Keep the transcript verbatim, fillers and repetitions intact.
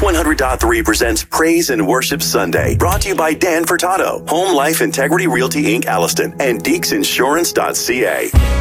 one hundred point three presents Praise and Worship Sunday, brought to you by Dan Furtado, Home Life Integrity Realty Incorporated. Alliston, and Deeks Insurance dot C A.